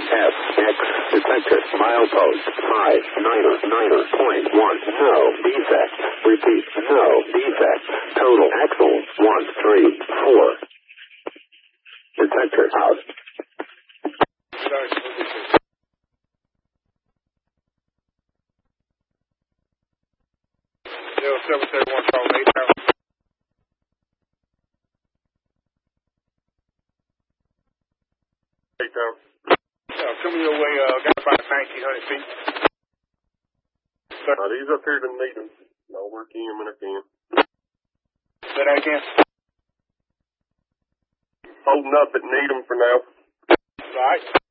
FX detector. Milepost 599.1. No defect. Repeat, no defect. Total axle 134. Detector out. 0731 call 8,000. 8,000. Coming your way, got about 1,900 feet. He's up here to Needham. I'll work him when I can. Say that again. Holding up at Needham for now. Right.